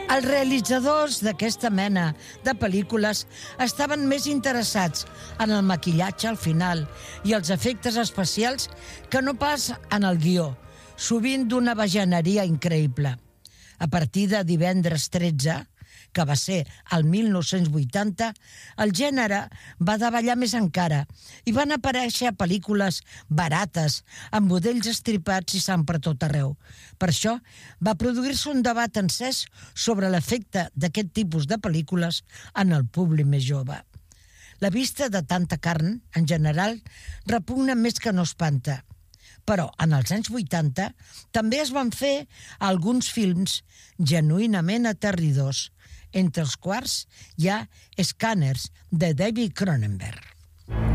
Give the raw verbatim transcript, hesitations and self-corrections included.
Els realitzadors d'aquesta mena de pel·lícules estaven més interessats en el maquillatge al final i els efectes especials que no pas en el guió, sovint d'una bajaneria increïble. A partir de Divendres tretze, que va ser el mil nou-cents vuitanta, el gènere va davallar més encara i van aparèixer pel·lícules barates, amb modells estripats i sang per tot arreu. Per això va produir-se un debat encès sobre l'efecte d'aquest tipus de pel·lícules en el públic més jove. La vista de tanta carn, en general, repugna més que no espanta. Però en els anys vuitanta també es van fer alguns films genuïnament aterridors, entre els quals hi ha Scanners, de David Cronenberg.